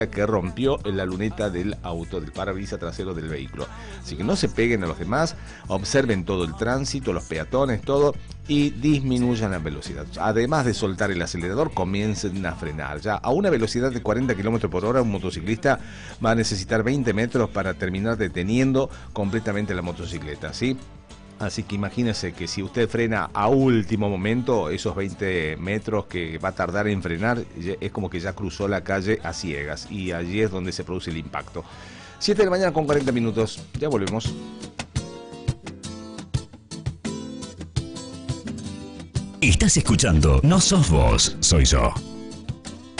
que rompió la luneta del auto, del parabrisas trasero del vehículo. Así que no se peguen a los demás, observen todo el tránsito, los peatones, todo, y disminuyan la velocidad. Además de soltar el acelerador, comiencen a frenar. Ya a una velocidad de 40 km por hora, un motociclista va a necesitar 20 metros para terminar deteniendo completamente la motocicleta, ¿sí? Así que imagínese que si usted frena a último momento, esos 20 metros que va a tardar en frenar, es como que ya cruzó la calle a ciegas, y allí es donde se produce el impacto. 7 de la mañana con 40 minutos, ya volvemos. Estás escuchando No Sos Vos, Soy Yo.